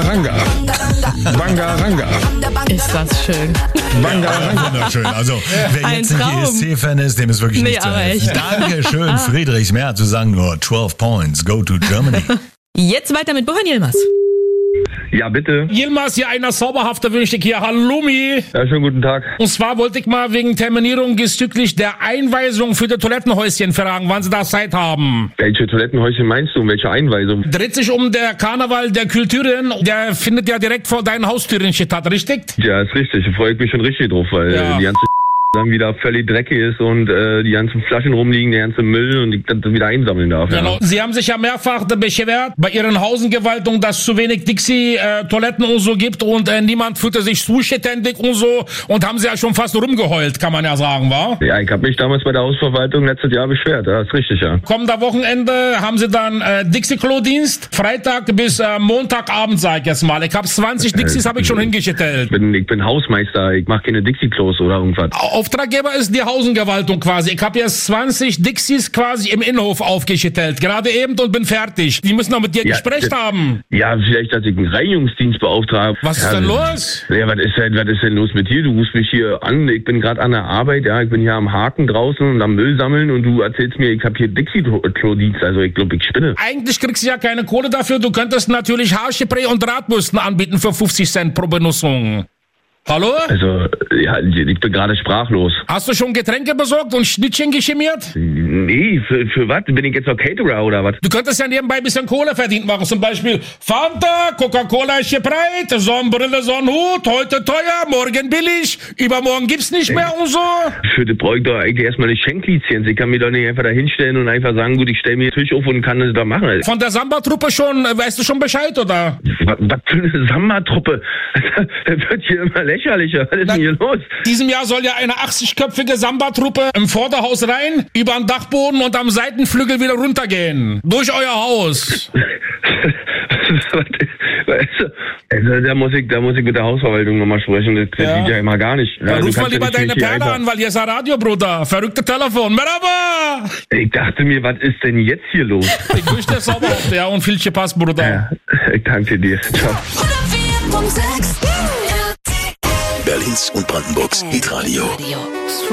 Bangaranga. Bangaranga. Ist das schön. Bangaranga. Wunderschön. Also, wer Ein jetzt nicht Traum. ESC-Fan ist, dem ist wirklich nicht zu aber helfen. echt. Dankeschön, Friedrichs. Mehr zu sagen nur 12 Points. Go to Germany. Jetzt weiter mit Bohan Yilmaz. Ja, bitte. Yilmaz, hier einer Zauberhafter wünsche ich hier. Halloumi. Ja, schönen guten Tag. Und zwar wollte ich mal wegen Terminierung bezüglich der Einweisung für die Toilettenhäuschen fragen, wann Sie da Zeit haben. Welche Toilettenhäuschen meinst du? Welche Einweisung? Dreht sich um der Karneval der Kulturen. Der findet ja direkt vor deinen Haustüren statt, richtig? Ja, ist richtig. Da freue ich mich schon richtig drauf, weil Ja. die ganze dann wieder völlig dreckig ist und die ganzen Flaschen rumliegen, der ganze Müll und ich das wieder einsammeln darf. Genau. Ja. Sie haben sich ja mehrfach beschwert bei Ihren Hausenverwaltungen, dass es zu wenig Dixie-Toiletten und so gibt und niemand fühlte sich zuständig und so und haben Sie ja schon fast rumgeheult, kann man ja sagen, wa? Ja, ich habe mich damals bei der Hausverwaltung letztes Jahr beschwert. Ja, ist richtig, ja. Kommender Wochenende haben Sie dann Dixie-Klo-Dienst, Freitag bis Montagabend, sag ich jetzt mal. Ich habe 20 Dixies habe ich schon hingestellt. Ich bin Hausmeister, ich mache keine Dixie-Klos oder irgendwas. Auftraggeber ist die Hausenverwaltung quasi. Ich habe jetzt 20 Dixies quasi im Innenhof aufgestellt, gerade eben und bin fertig. Die müssen auch mit dir Ja, Gespräch das- haben. Ja, vielleicht, dass ich einen Reinigungsdienst beauftrage. Was ist ja, denn los? Ja, was ist denn los mit dir? Du rufst mich hier an, ich bin gerade an der Arbeit, ja, ich bin hier am Haken draußen und am Müll sammeln und du erzählst mir, ich habe hier Dixie-Klo-Dienst, also ich glaube, ich spinne. Eigentlich kriegst du ja keine Kohle dafür. Du könntest natürlich Haarspray und Drahtbürsten anbieten für 50 Cent pro Benutzung. Hallo? Also, ja, ich bin gerade sprachlos. Hast du schon Getränke besorgt und Schnittchen geschmiert? Nee, für was? Bin ich jetzt noch Caterer oder was? Du könntest ja nebenbei ein bisschen Kohle verdient machen. Zum Beispiel Fanta, Coca-Cola ist gebreit, Sonnenbrille, Sonnenhut, heute teuer, morgen billig, übermorgen gibt's nicht mehr und so. Für das brauche ich doch eigentlich erstmal eine Schenklizenz. Ich kann mir doch nicht einfach da hinstellen und einfach sagen, gut, ich stelle mir den Tisch auf und kann das da machen. Von der Samba-Truppe schon, weißt du schon Bescheid, oder? Was für eine Samba-Truppe? Das wird hier immer lächerlicher. Was ist denn hier los? Diesem Jahr soll ja eine 80-köpfige Samba-Truppe im Vorderhaus rein, über den Dachboden und am Seitenflügel wieder runtergehen. Durch euer Haus. Also, da muss ich mit der Hausverwaltung nochmal sprechen. Das Ja. sieht ja immer gar nicht. Dann du ruf mal kannst ja lieber nicht deine hier Perle einfach- an, weil hier ist ein Radio, Bruder. Verrückte Telefon. Merhaba! Ich dachte mir, was ist denn jetzt hier los? Ich wünsche dir Zauberhaft, ja, und viel Spaß, Bruder. Ja, ich danke dir. Ciao. 104.6 Berlins und Brandenburgs Hitradio.